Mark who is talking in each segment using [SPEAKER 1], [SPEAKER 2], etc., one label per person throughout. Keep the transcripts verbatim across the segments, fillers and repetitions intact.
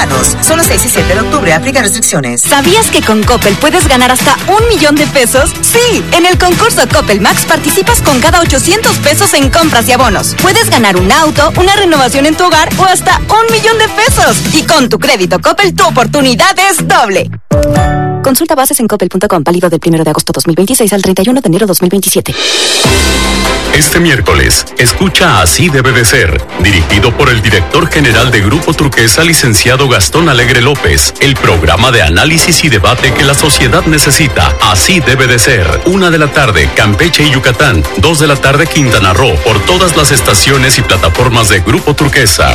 [SPEAKER 1] mexicanos. Solo seis y siete de octubre, aplica restricciones.
[SPEAKER 2] ¿Sabías que con Coppel puedes ganar hasta un millón de pesos? Sí, en el concurso Coppel Max participas con cada ochocientos pesos en compras y abonos. Puedes ganar un auto, una renovación en tu hogar o hasta un millón de pesos. Y con tu crédito Coppel, tu oportunidad es doble. Consulta bases en coppel punto com, válido del primero de agosto dos mil veintiséis al treinta y uno de enero dos mil veintisiete.
[SPEAKER 3] Este miércoles, escucha Así debe de ser, dirigido por el director general de Grupo Turquesa, licenciado Gastón Alegre López, el programa de análisis y debate que la sociedad necesita. Así debe de ser. Una de la tarde, Campeche y Yucatán. Dos de la tarde, Quintana Roo, por todas las estaciones y plataformas de Grupo Turquesa.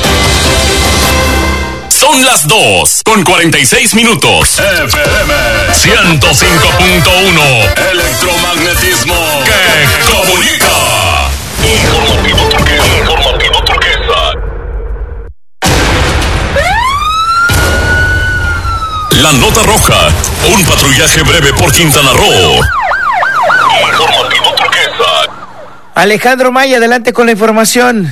[SPEAKER 4] Son las dos, con cuarenta y seis minutos. F M ciento cinco punto uno. Electromagnetismo que comunica. Informativo Turquesa. Informativo Turquesa. La nota roja. Un patrullaje breve por Quintana Roo. Informativo Turquesa.
[SPEAKER 5] Alejandro Maya, adelante con la información.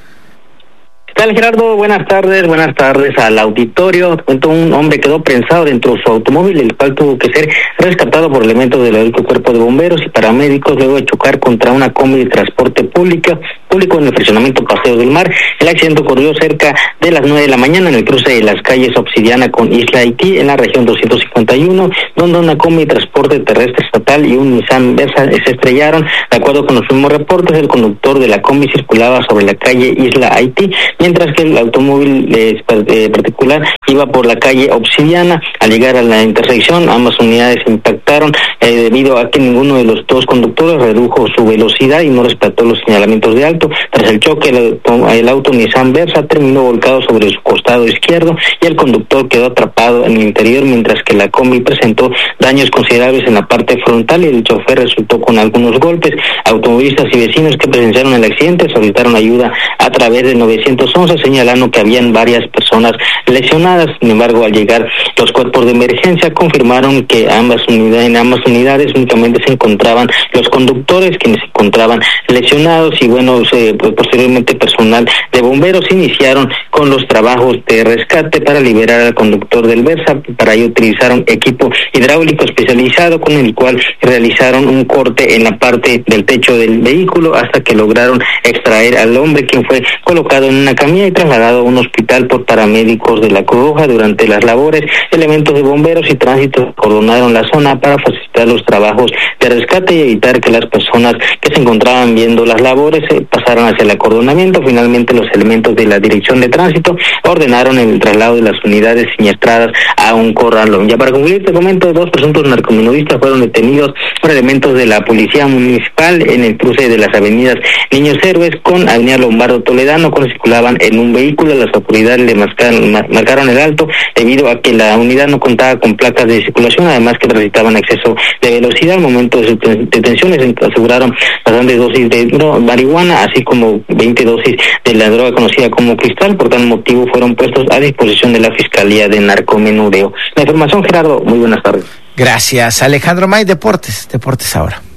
[SPEAKER 6] ¿Qué tal, Gerardo? Buenas tardes, buenas tardes al auditorio. Te cuento, un hombre quedó prensado dentro de su automóvil, el cual tuvo que ser rescatado por elementos del adulto cuerpo de bomberos y paramédicos luego de chocar contra una combi de transporte público, público en el fraccionamiento Paseo del Mar. El accidente ocurrió cerca de las nueve de la mañana en el cruce de las calles Obsidiana con Isla Haití, en la región doscientos cincuenta y uno, donde una combi de transporte terrestre estatal y un Nissan Versa se estrellaron. De acuerdo con los mismos reportes, el conductor de la combi circulaba sobre la calle Isla Haití, mientras que el automóvil eh, particular iba por la calle Obsidiana. Al llegar a la intersección, ambas unidades impactaron eh, debido a que ninguno de los dos conductores redujo su velocidad y no respetó los señalamientos de alto. Tras el choque, el auto, el auto Nissan Versa terminó volcado sobre su costado izquierdo y el conductor quedó atrapado en el interior, mientras que la combi presentó daños considerables en la parte frontal y el chofer resultó con algunos golpes. Automovilistas y vecinos que presenciaron el accidente solicitaron ayuda a través de novecientos once, señalando que habían varias personas lesionadas. Sin embargo, al llegar los cuerpos de emergencia confirmaron que ambas unidades, en ambas unidades únicamente se encontraban los conductores, quienes se encontraban lesionados, y bueno, se, pues, posteriormente personal de bomberos iniciaron con los trabajos de rescate para liberar al conductor del Versa. Para ello utilizaron equipo hidráulico especializado, con el cual realizaron un corte en la parte del techo del vehículo hasta que lograron extraer al hombre, quien fue colocado en una camilla y trasladado a un hospital por paramédicos de la Cruz Roja. Durante las labores, elementos de bomberos y tránsito acordonaron la zona para facilitar los trabajos de rescate y evitar que las personas que se encontraban viendo las labores eh, pasaran hacia el acordonamiento. Finalmente, los elementos de la Dirección de Tránsito ordenaron el traslado de las unidades siniestradas a un corralón. Ya para concluir, te comento, dos presuntos narcomenudistas fueron detenidos por elementos de la Policía Municipal en el cruce de las avenidas Niños Héroes con Avenida Lombardo Toledano, cuando circulaban en un vehículo. Las autoridades le marcaron, marcaron el alto debido a que la unidad no contaba con placas de circulación, además que transitaban exceso de velocidad. Al momento de sus detenciones aseguraron bastantes dosis de no, marihuana, así como veinte dosis de la droga conocida como cristal. Por tal motivo fueron puestos a disposición de la Fiscalía de Narcomenudeo. La información, Gerardo, muy buenas tardes.
[SPEAKER 5] Gracias, Alejandro May. Deportes, Deportes ahora.